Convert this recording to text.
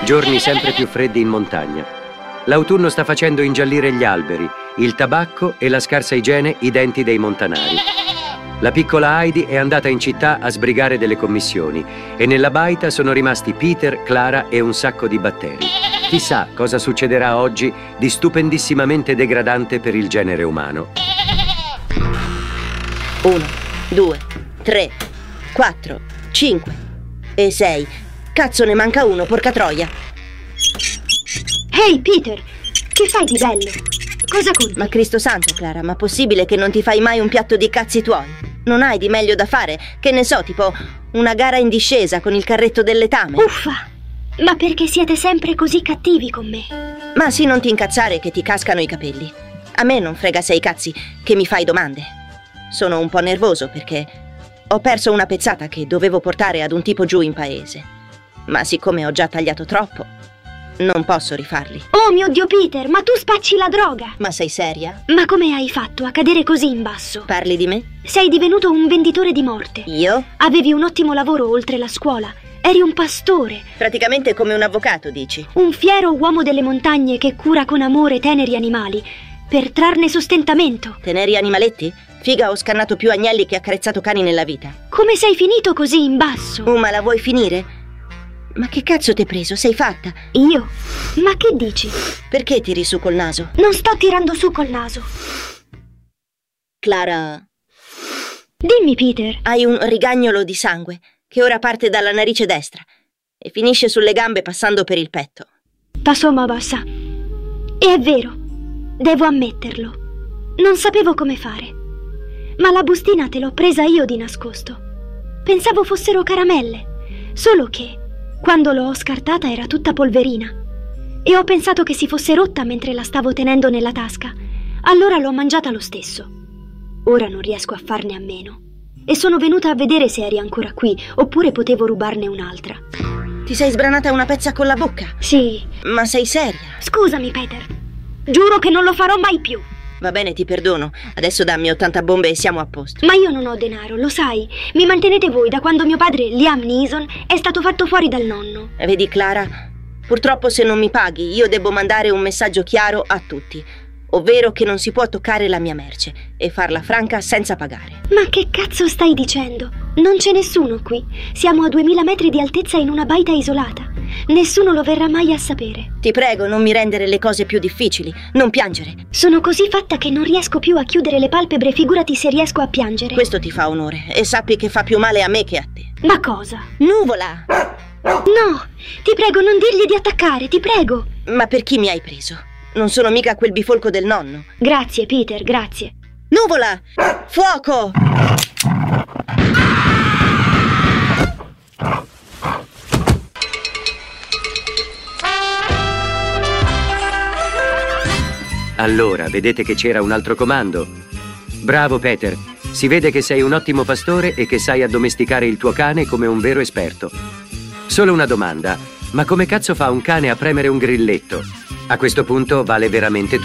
Giorni sempre più freddi in montagna. L'autunno sta facendo ingiallire gli alberi, il tabacco e la scarsa igiene i denti dei montanari. La piccola Heidi è andata in città a sbrigare delle commissioni e nella baita sono rimasti Peter, Clara e un sacco di batteri. Chissà cosa succederà oggi di stupendissimamente degradante per il genere umano. 1, 2, 3, 4, 5 e 6. Cazzo, ne manca uno, porca troia. Ehi, Peter, che fai di bello? Cosa conti? Ma Cristo santo, Clara, ma possibile che non ti fai mai un piatto di cazzi tuoi? Non hai di meglio da fare? Che ne so, tipo una gara in discesa con il carretto del letame? Uffa! Ma perché siete sempre così cattivi con me? Ma sì, non ti incazzare che ti cascano i capelli. A me non frega sei cazzi che mi fai domande. Sono un po' nervoso perché ho perso una pezzata che dovevo portare ad un tipo giù in paese. Ma siccome ho già tagliato troppo, non posso rifarli. Oh mio Dio, Peter, ma tu spacci la droga! Ma sei seria? Ma come hai fatto a cadere così in basso? Parli di me? Sei divenuto un venditore di morte. Io? Avevi un ottimo lavoro oltre la scuola. Eri un pastore. Praticamente come un avvocato, dici? Un fiero uomo delle montagne che cura con amore teneri animali per trarne sostentamento. Teneri animaletti? Figa, ho scannato più agnelli che accarezzato cani nella vita. Come sei finito così in basso? Ma la vuoi finire? Ma che cazzo t'hai preso? Sei fatta? Io? Ma che dici? Perché tiri su col naso? Non sto tirando su col naso. Clara... Dimmi, Peter. Hai un rigagnolo di sangue che ora parte dalla narice destra e finisce sulle gambe passando per il petto. Tasoma bassa. E è vero, devo ammetterlo. Non sapevo come fare. Ma la bustina te l'ho presa io di nascosto. Pensavo fossero caramelle, solo che quando l'ho scartata era tutta polverina e ho pensato che si fosse rotta mentre la stavo tenendo nella tasca. Allora l'ho mangiata lo stesso. Ora non riesco a farne a meno e sono venuta a vedere se eri ancora qui oppure potevo rubarne un'altra. Ti sei sbranata una pezza con la bocca? Sì. Ma sei seria? Scusami, Peter. Giuro che non lo farò mai più. Va bene, ti perdono. Adesso dammi 80 bombe e siamo a posto. Ma io non ho denaro, lo sai. Mi mantenete voi da quando mio padre, Liam Neeson, è stato fatto fuori dal nonno. Vedi, Clara, purtroppo se non mi paghi io devo mandare un messaggio chiaro a tutti, ovvero che non si può toccare la mia merce e farla franca senza pagare. Ma che cazzo stai dicendo? Non c'è nessuno qui. Siamo a 2000 metri di altezza in una baita isolata. Nessuno lo verrà mai a sapere. Ti prego, non mi rendere le cose più difficili. Non piangere. Sono così fatta che non riesco più a chiudere le palpebre, figurati se riesco a piangere. Questo ti fa onore e sappi che fa più male a me che a te. Ma cosa? Nuvola! No, ti prego, non dirgli di attaccare, ti prego. Ma per chi mi hai preso? Non sono mica quel bifolco del nonno. Grazie, Peter, grazie. Nuvola! Fuoco! Allora, vedete che c'era un altro comando? Bravo, Peter. Si vede che sei un ottimo pastore e che sai addomesticare il tuo cane come un vero esperto. Solo una domanda. Ma come cazzo fa un cane a premere un grilletto? A questo punto vale veramente tutto.